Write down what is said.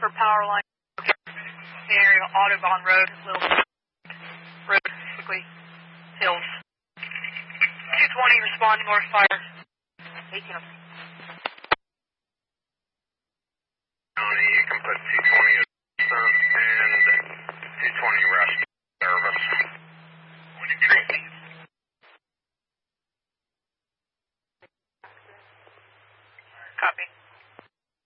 for power line. The area Audubon Road, Little Road, quickly, Hills. 220, respond north fire. 18. County, you can put 220 as and 220 rest service. 23.